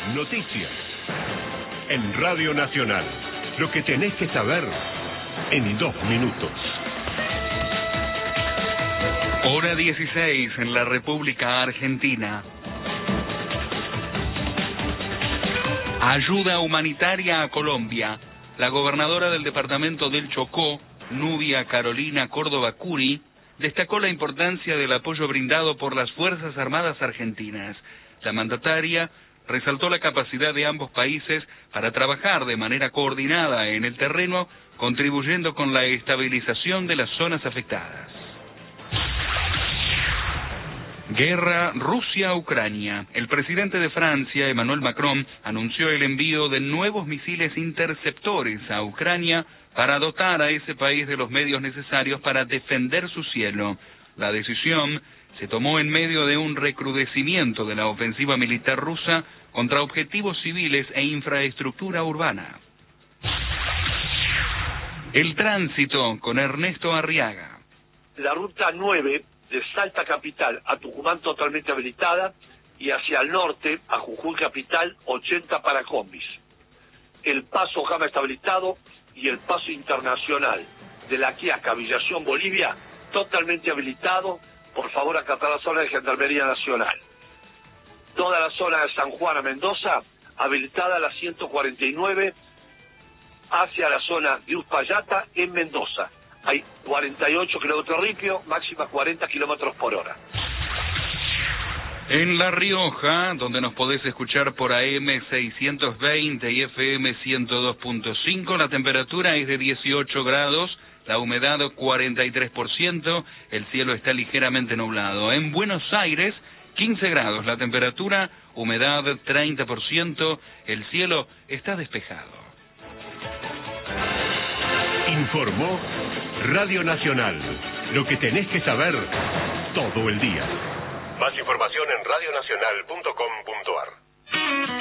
Noticias. En Radio Nacional. Lo que tenés que saber en 2 minutos. Hora 16 en la República Argentina. Ayuda humanitaria a Colombia. La gobernadora del departamento del Chocó, Nubia Carolina Córdoba Curi, destacó la importancia del apoyo brindado por las Fuerzas Armadas argentinas. La mandataria resaltó la capacidad de ambos países para trabajar de manera coordinada en el terreno, contribuyendo con la estabilización de las zonas afectadas. Guerra Rusia-Ucrania. El presidente de Francia, Emmanuel Macron, anunció el envío de nuevos misiles interceptores a Ucrania para dotar a ese país de los medios necesarios para defender su cielo. La decisión se tomó en medio de un recrudecimiento de la ofensiva militar rusa contra objetivos civiles e infraestructura urbana. El tránsito con Ernesto Arriaga. La ruta 9 de Salta Capital a Tucumán totalmente habilitada y hacia el norte a Jujuy Capital 80 para combis. El paso Jama está habilitado y el paso internacional de La Quiaca, Villación, Bolivia totalmente habilitado. Por favor, acatar la zona de Gendarmería Nacional. Toda la zona de San Juan a Mendoza habilitada a la 149 hacia la zona de Uspallata en Mendoza. Hay 48 kilómetros ripio, máxima 40 kilómetros por hora. En La Rioja, donde nos podés escuchar por AM 620 y FM 102.5, la temperatura es de 18 grados, la humedad 43%, el cielo está ligeramente nublado. En Buenos Aires, 15 grados, la temperatura, humedad 30%, el cielo está despejado. Informó Radio Nacional. Lo que tenés que saber todo el día. Más información en radionacional.com.ar.